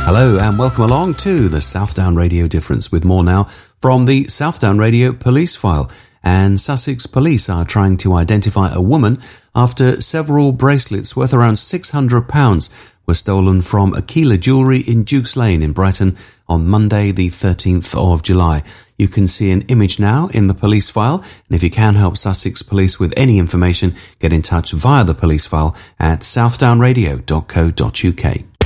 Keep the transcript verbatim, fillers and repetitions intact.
Hello and welcome along to the Southdown Radio Difference with more now from the Southdown Radio Police File. And Sussex Police are trying to identify a woman after several bracelets worth around six hundred pounds were stolen from Aquila Jewellery in Dukes Lane in Brighton on Monday the thirteenth of July. You can see an image now in the police file, and if you can help Sussex Police with any information, get in touch via the police file at southdown radio dot co dot uk.